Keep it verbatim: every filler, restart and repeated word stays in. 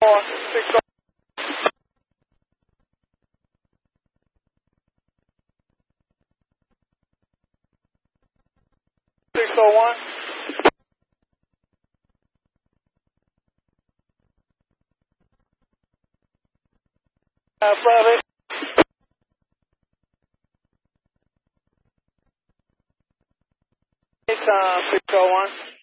four, six oh. six oh one. Uh, five eight. Time six oh one.